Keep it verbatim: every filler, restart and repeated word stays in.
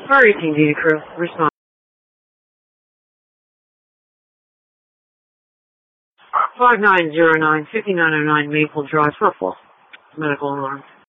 Fire eighteen duty crew, respond. five nine zero nine, five nine zero nine Maple Drive, Purple. Medical alarm.